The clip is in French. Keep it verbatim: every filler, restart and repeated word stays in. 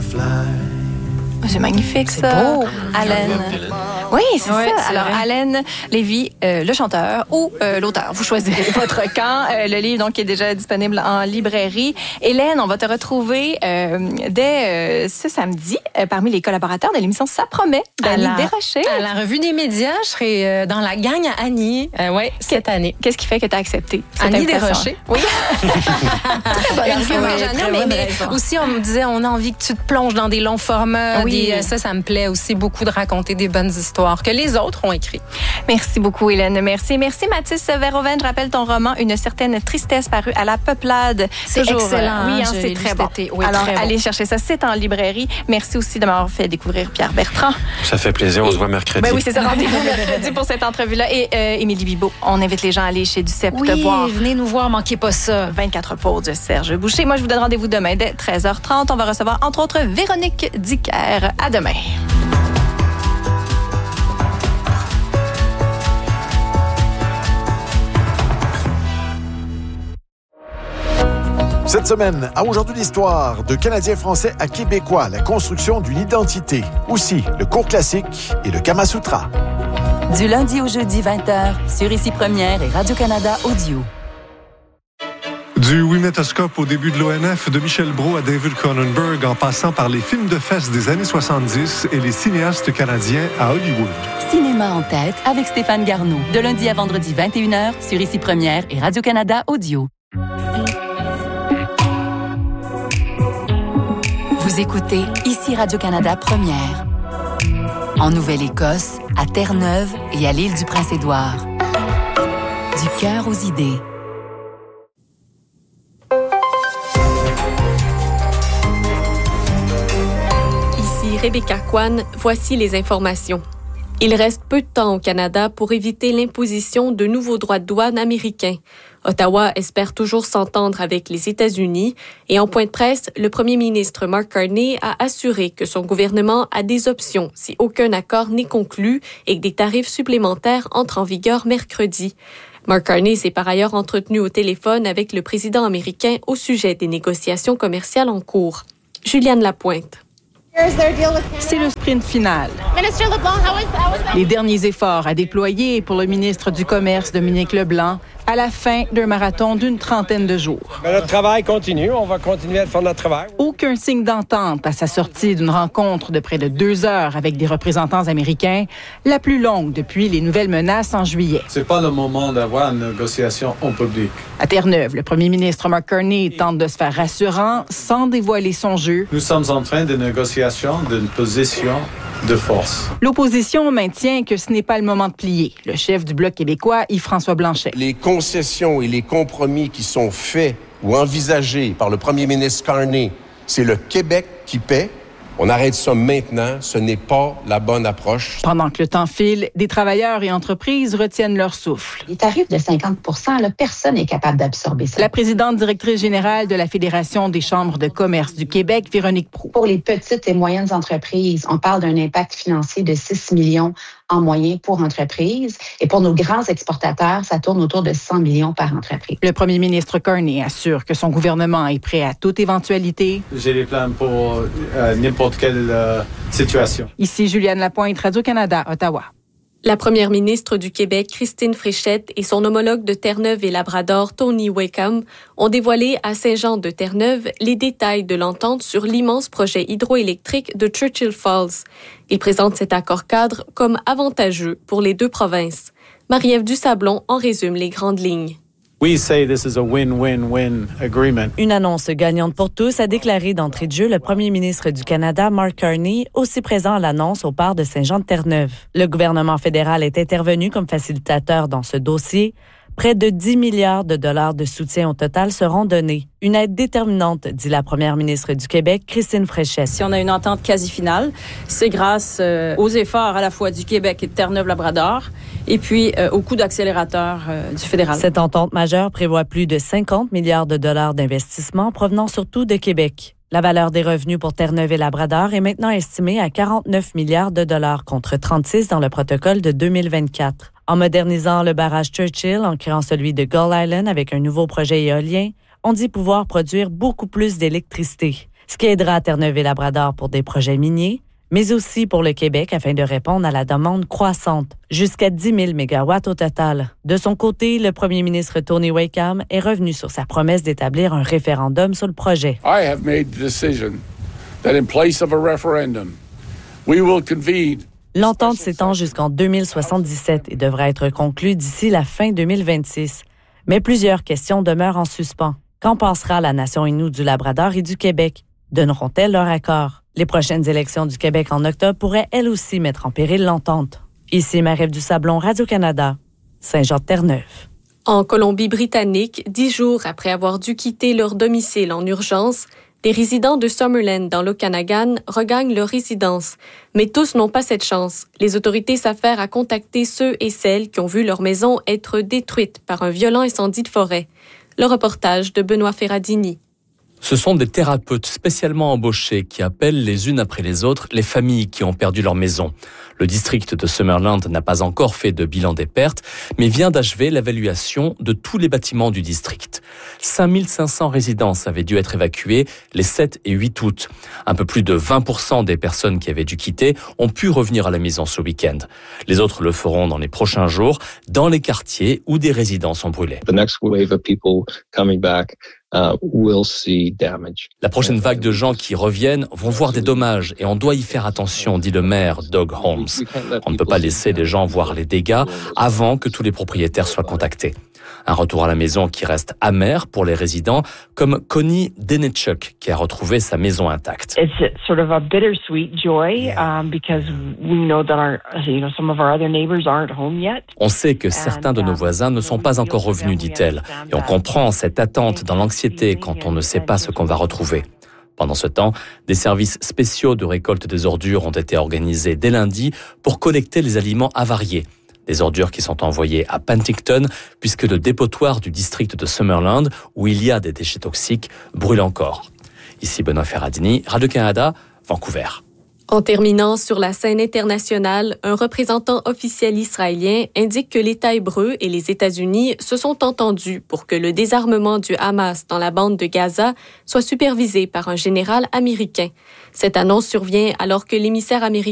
C'est magnifique, c'est ça. beau. Allen. Oui, c'est ouais, ça. c'est Alors, vrai. Allen Lévy, euh, le chanteur ou euh, l'auteur. Vous choisirez votre camp. Euh, le livre, donc, est déjà disponible en librairie. Hélène, on va te retrouver euh, dès euh, ce samedi euh, parmi les collaborateurs de l'émission Ça promet d'Annie À la- Desrochers. À la revue des médias, je serai euh, dans la gang à Annie. Euh, oui, cette année. Qu'est-ce qui fait que tu as accepté cette Annie invitation? Desrochers. Oui. Très bonne Une fois raison. par Oui, année, très mais, bonne mais raison. aussi, on me disait, on a envie que tu te plonges dans des longs formats. Oui. Des, euh, ça, ça me plaît aussi beaucoup de raconter des bonnes histoires que les autres ont écrites. Merci beaucoup, Hélène. Merci. Merci, Mathis Verhoeven. Je rappelle ton roman Une certaine tristesse paru à la Peuplade. C'est Toujours, excellent, euh, Oui, hein, hein, je c'est l'ai très lu bon. cet été. Oui, Alors, très bon. allez chercher ça. C'est en librairie. Merci aussi de m'avoir fait découvrir Pierre Bertrand. Ça fait plaisir, on se voit mercredi. Ben oui, c'est ça. Rendez-vous mercredi pour cette entrevue-là. Et euh, Émilie Bibeau, on invite les gens à aller chez Duceppe Oui, te voir. venez nous voir, manquez pas ça. vingt-quatre pauses de Serge Boucher. Moi, je vous donne rendez-vous demain dès treize heures trente. On va recevoir, entre autres, Véronique Dicker. À demain. Cette semaine, à Aujourd'hui l'Histoire, de Canadiens français à Québécois, la construction d'une identité. Aussi, le cours classique et le Kama Sutra. Du lundi au jeudi vingt heures, sur Ici Première et Radio-Canada Audio. Du Wimetoscope au début de l'O N F, de Michel Brault à David Cronenberg, en passant par les films de fesses des années soixante-dix et les cinéastes canadiens à Hollywood. Cinéma en tête avec Stéphane Garneau. De lundi à vendredi vingt et une heures, sur Ici Première et Radio-Canada Audio. Vous écoutez Ici Radio-Canada Première. En Nouvelle-Écosse, à Terre-Neuve et à l'île du Prince-Édouard. Du cœur aux idées. Ici Rebecca Kwan, voici les informations. Il reste peu de temps au Canada pour éviter l'imposition de nouveaux droits de douane américains. Ottawa espère toujours s'entendre avec les États-Unis et en point de presse, le premier ministre Mark Carney a assuré que son gouvernement a des options si aucun accord n'est conclu et que des tarifs supplémentaires entrent en vigueur mercredi. Mark Carney s'est par ailleurs entretenu au téléphone avec le président américain au sujet des négociations commerciales en cours. Juliane Lapointe. C'est le sprint final. Les derniers efforts à déployer pour le ministre du Commerce, Dominique Leblanc, à la fin d'un marathon d'une trentaine de jours. Mais notre travail continue. On va continuer à faire notre travail. Aucun signe d'entente à sa sortie d'une rencontre de près de deux heures avec des représentants américains, la plus longue depuis les nouvelles menaces en juillet. C'est pas le moment d'avoir une négociation en public. À Terre-Neuve, le premier ministre Mark Carney tente de se faire rassurant sans dévoiler son jeu. Nous sommes en train de négociation d'une position de force. L'opposition maintient que ce n'est pas le moment de plier. Le chef du Bloc québécois, Yves-François Blanchet. Les concessions et les compromis qui sont faits ou envisagés par le premier ministre Carney, c'est le Québec qui paie. On arrête ça maintenant. Ce n'est pas la bonne approche. Pendant que le temps file, des travailleurs et entreprises retiennent leur souffle. Les tarifs de cinquante pour cent, là, personne n'est capable d'absorber ça. La présidente directrice générale de la Fédération des chambres de commerce du Québec, Véronique Proulx. Pour les petites et moyennes entreprises, on parle d'un impact financier de six millions en moyenne pour entreprise. Et pour nos grands exportateurs, ça tourne autour de cent millions par entreprise. Le premier ministre Carney assure que son gouvernement est prêt à toute éventualité. J'ai des plans pour euh, n'importe quelle euh, situation. Ici Juliane Lapointe, Radio-Canada, Ottawa. La première ministre du Québec, Christine Fréchette, et son homologue de Terre-Neuve et Labrador, Tony Wakeham, ont dévoilé à Saint-Jean-de-Terre-Neuve les détails de l'entente sur l'immense projet hydroélectrique de Churchill Falls. Ils présentent cet accord-cadre comme avantageux pour les deux provinces. Marie-Ève Dusablon en résume les grandes lignes. We say this is a win-win-win agreement. Une annonce gagnante pour tous, a déclaré d'entrée de jeu le premier ministre du Canada, Mark Carney, aussi présent à l'annonce au port de Saint-Jean-de-Terre-Neuve. Le gouvernement fédéral est intervenu comme facilitateur dans ce dossier. Près de dix milliards de dollars de soutien au total seront donnés. Une aide déterminante, dit la première ministre du Québec, Christine Fréchette. Si on a une entente quasi finale, c'est grâce euh, aux efforts à la fois du Québec et de Terre-Neuve-Labrador, et puis euh, au coup d'accélérateur euh, du fédéral. Cette entente majeure prévoit plus de cinquante milliards de dollars d'investissement provenant surtout de Québec. La valeur des revenus pour Terre-Neuve et Labrador est maintenant estimée à quarante-neuf milliards de dollars contre trente-six dans le protocole de deux mille vingt-quatre. En modernisant le barrage Churchill, en créant celui de Gull Island avec un nouveau projet éolien, on dit pouvoir produire beaucoup plus d'électricité. ce qui aidera Terre-Neuve et Labrador pour des projets miniers, mais aussi pour le Québec afin de répondre à la demande croissante, jusqu'à dix mille mégawatts au total. De son côté, le premier ministre Tony Wakeham est revenu sur sa promesse d'établir un référendum sur le projet. I have made the decision that in place of a referendum, we will convene. L'entente s'étend jusqu'en deux mille soixante-dix-sept et devra être conclue d'ici la fin deux mille vingt-six. Mais plusieurs questions demeurent en suspens. Qu'en pensera la nation Innu du Labrador et du Québec? Donneront-elles leur accord? Les prochaines élections du Québec en octobre pourraient elles aussi mettre en péril l'entente. Ici Marie-Ève Dusablon, Radio-Canada, Saint-Jean-de-Terre-Neuve. En Colombie-Britannique, dix jours après avoir dû quitter leur domicile en urgence, les résidents de Summerland dans l'Okanagan regagnent leur résidence. Mais tous n'ont pas cette chance. Les autorités s'affairent à contacter ceux et celles qui ont vu leur maison être détruite par un violent incendie de forêt. Le reportage de Benoît Ferradini. Ce sont des thérapeutes spécialement embauchés qui appellent les unes après les autres les familles qui ont perdu leur maison. Le district de Summerland n'a pas encore fait de bilan des pertes, mais vient d'achever l'évaluation de tous les bâtiments du district. cinq mille cinq cents résidences avaient dû être évacuées les sept et huit août. Un peu plus de vingt pour cent des personnes qui avaient dû quitter ont pu revenir à la maison ce week-end. Les autres le feront dans les prochains jours, dans les quartiers où des résidences ont brûlé. The next wave of people coming back Uh, we'll see damage. La prochaine vague de gens qui reviennent vont voir des dommages et on doit y faire attention, dit le maire Doug Holmes. On ne peut pas laisser les gens voir les dégâts avant que tous les propriétaires soient contactés. Un retour à la maison qui reste amer pour les résidents, comme Connie Denechuk, qui a retrouvé sa maison intacte. It's sort of a bittersweet joy um, because we know that our, you know, some of our other neighbors aren't home yet. On sait que certains de nos voisins ne sont pas encore revenus, dit-elle, et on comprend cette attente dans l'anxiété quand on ne sait pas ce qu'on va retrouver. Pendant ce temps, des services spéciaux de récolte des ordures ont été organisés dès lundi pour collecter les aliments avariés. Des ordures qui sont envoyées à Penticton, puisque le dépotoir du district de Summerland, où il y a des déchets toxiques, brûle encore. Ici Benoît Ferradini, Radio-Canada, Vancouver. En terminant sur la scène internationale, un représentant officiel israélien indique que l'État hébreu et les États-Unis se sont entendus pour que le désarmement du Hamas dans la bande de Gaza soit supervisé par un général américain. Cette annonce survient alors que l'émissaire américain